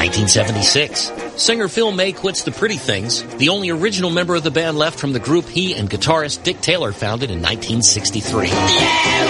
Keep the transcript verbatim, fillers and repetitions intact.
nineteen seventy-six, singer Phil May quits the Pretty Things, the only original member of the band left from the group he and guitarist Dick Taylor founded in nineteen sixty-three. Yeah!